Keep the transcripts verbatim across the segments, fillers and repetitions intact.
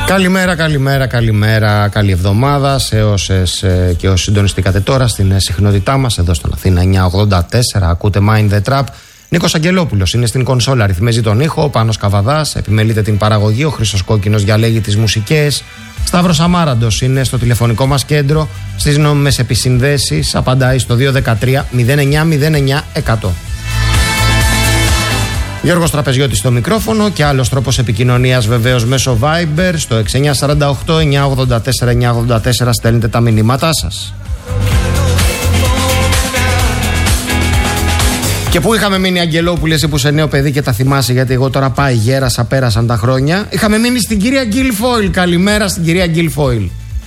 Καλημέρα, καλημέρα, καλημέρα, καλή εβδομάδα σε όσες ε, και όσοι συντονιστήκατε τώρα στην ε, συχνότητά μας εδώ στον Αθήνα εννιακόσια ογδόντα τέσσερα. Ακούτε Mind the Trap. Νίκος Αγγελόπουλος είναι στην κονσόλα, ρυθμίζει τον ήχο. Ο Πάνος Καβαδάς επιμελείται την παραγωγή. Ο Χρήστος Κόκκινος διαλέγει τις μουσικές. Σταύρος Αμάραντος είναι στο τηλεφωνικό μας κέντρο. Στις νόμιμες επισυνδέσεις απαντάει στο δύο ένα τρία μηδέν εννιά μηδέν εννιά εκατό. Γιώργος Τραπεζιώτης στο μικρόφωνο και άλλος τρόπος επικοινωνίας βεβαίως μέσω Viber στο έξι εννιά τέσσερα οκτώ εννιά ογδόντα τέσσερα εννιά ογδόντα τέσσερα. Στέλνετε τα μηνύματά σας. Και πού είχαμε μείνει, Αγγελόπουλε, εσύ που είσαι νέο παιδί και τα θυμάσαι, γιατί εγώ τώρα πάει, γέρασα, πέρασαν τα χρόνια. Είχαμε μείνει στην κυρία Γκίλφοιλ. Καλημέρα στην κυρία Γκίλφοιλ.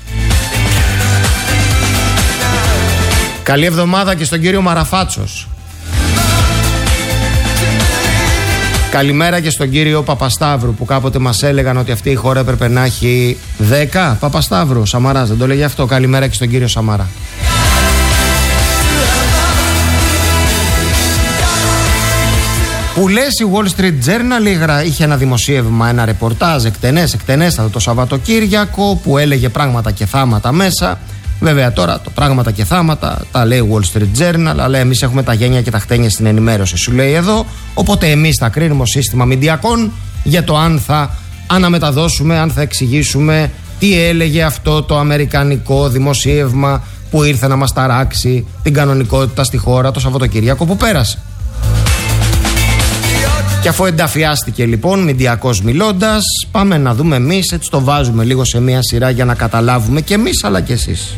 Καλή εβδομάδα και στον κύριο Μαραφάτσος. Καλημέρα και στον κύριο Παπασταύρου που κάποτε μας έλεγαν ότι αυτή η χώρα έπρεπε να έχει δέκα. Παπασταύρου, Σαμαράς, δεν το λέγει αυτό. Καλημέρα και στον κύριο Σαμαρά. Που λες, η Wall Street Journal είχε ένα δημοσίευμα, ένα ρεπορτάζ εκτενές, εκτενέστατο το Σαββατοκύριακο που έλεγε πράγματα και θάματα μέσα. Βέβαια τώρα το πράγματα και θάματα τα λέει Wall Street Journal, αλλά εμείς έχουμε τα γένια και τα χτένια στην ενημέρωση, σου λέει εδώ. Οπότε εμείς θα κρίνουμε ως σύστημα μηντιακών για το αν θα αναμεταδώσουμε, αν θα εξηγήσουμε τι έλεγε αυτό το αμερικανικό δημοσίευμα που ήρθε να μας ταράξει την κανονικότητα στη χώρα το Σαββατοκύριακο που πέρασε. Και αφού ενταφιάστηκε λοιπόν μηντιακός μιλώντας, πάμε να δούμε εμείς, έτσι το βάζουμε λίγο σε μία σειρά για να καταλάβουμε και εμείς αλλά και εσείς.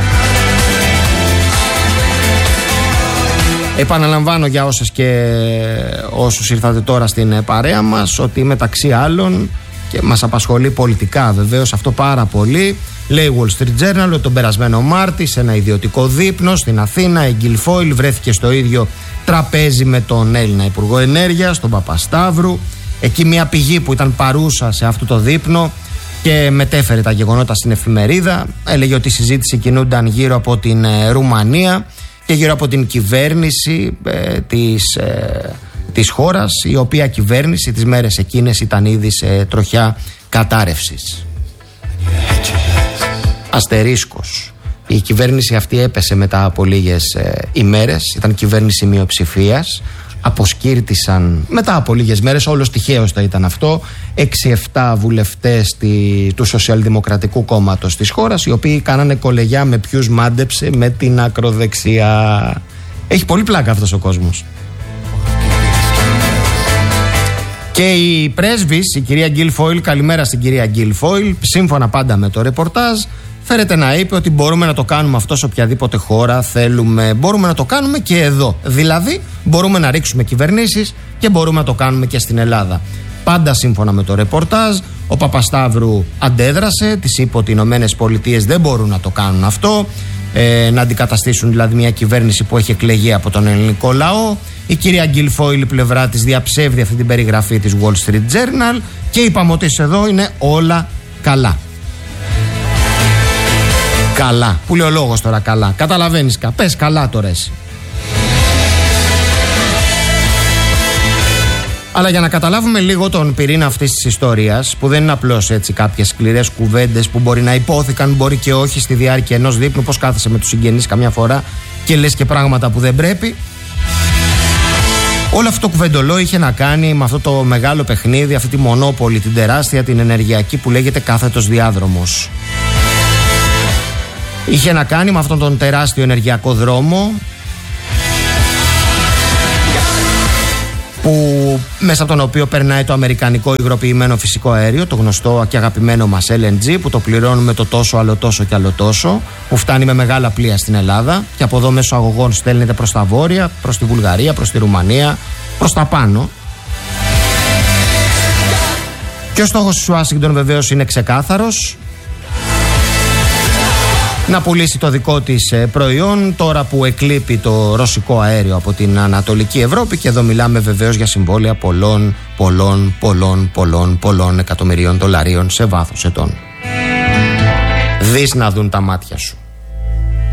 Επαναλαμβάνω για όσες και όσους ήρθατε τώρα στην παρέα μας ότι μεταξύ άλλων, και μας απασχολεί πολιτικά βεβαίως αυτό πάρα πολύ, λέει Wall Street Journal ότι τον περασμένο Μάρτη σε ένα ιδιωτικό δείπνο στην Αθήνα η Γκίλφοιλ βρέθηκε στο ίδιο τραπέζι με τον Έλληνα Υπουργό Ενέργειας, τον Παπασταύρου. Εκεί μια πηγή που ήταν παρούσα σε αυτό το δείπνο και μετέφερε τα γεγονότα στην εφημερίδα έλεγε ότι η συζήτηση κινούνταν γύρω από την ε, Ρουμανία και γύρω από την κυβέρνηση ε, της, ε, της χώρας, η οποία κυβέρνηση τις μέρες εκείνες ήταν ήδη σε τροχιά κατάρρευσης. Αστερίσκος. Η κυβέρνηση αυτή έπεσε μετά από λίγες ε, ημέρες, ήταν κυβέρνηση μειοψηφίας. Αποσκύρτησαν μετά από λίγες μέρες, όλος τυχαίως θα ήταν αυτό, έξι εφτά βουλευτές τη, του Σοσιαλδημοκρατικού Κόμματος της χώρας, οι οποίοι κάνανε κολεγιά με ποιους μάντεψε, με την ακροδεξιά. Έχει πολύ πλάκα αυτός ο κόσμος. Και η πρέσβης, η κυρία Γκίλφοιλ, καλημέρα στην κυρία Γκίλφοιλ, σύμφωνα πάντα με το ρεπορτάζ, φέρεται να είπε ότι μπορούμε να το κάνουμε αυτό σε οποιαδήποτε χώρα θέλουμε, μπορούμε να το κάνουμε και εδώ. Δηλαδή, μπορούμε να ρίξουμε κυβερνήσεις και μπορούμε να το κάνουμε και στην Ελλάδα. Πάντα σύμφωνα με το ρεπορτάζ, ο Παπασταύρου αντέδρασε, της είπε ότι οι Ηνωμένες Πολιτείες δεν μπορούν να το κάνουν αυτό, ε, να αντικαταστήσουν δηλαδή μια κυβέρνηση που έχει εκλεγεί από τον ελληνικό λαό. Η κυρία Γκίλφοιλ, η πλευρά της, διαψεύδει αυτή την περιγραφή της Wall Street Journal και είπαμε ότι εδώ είναι όλα καλά. Καλά. Που λέει ο λόγος τώρα καλά. Καταλαβαίνεις κα. Πες καλά τώρα εσύ. Αλλά για να καταλάβουμε λίγο τον πυρήνα αυτής της ιστορίας, που δεν είναι απλώς έτσι κάποιες σκληρές κουβέντες που μπορεί να υπόθηκαν, μπορεί και όχι στη διάρκεια ενός δείπνου, πως κάθεσαι με τους συγγενείς καμιά φορά και λες και πράγματα που δεν πρέπει. Όλο αυτό το κουβεντολό είχε να κάνει με αυτό το μεγάλο παιχνίδι, αυτή τη μονόπολη, την τεράστια, την ενεργειακή που λέγεται κάθετος διάδρομος. Είχε να κάνει με αυτόν τον τεράστιο ενεργειακό δρόμο που, μέσα από τον οποίο περνάει το αμερικανικό υγροποιημένο φυσικό αέριο, το γνωστό και αγαπημένο μας ελ εν τζι, που το πληρώνουμε το τόσο, άλλο τόσο και άλλο τόσο, που φτάνει με μεγάλα πλοία στην Ελλάδα και από εδώ μέσω αγωγών στέλνεται προς τα βόρεια, προς τη Βουλγαρία, προς τη Ρουμανία, προς τα πάνω. Και ο στόχος της Ουάσιγκτον βεβαίως είναι ξεκάθαρος: να πουλήσει το δικό της προϊόν τώρα που εκλείπει το ρωσικό αέριο από την Ανατολική Ευρώπη, και εδώ μιλάμε βεβαίως για συμβόλαια πολλών, πολλών, πολλών, πολλών, πολλών εκατομμυρίων δολαρίων σε βάθος ετών. Δεις να δουν τα μάτια σου.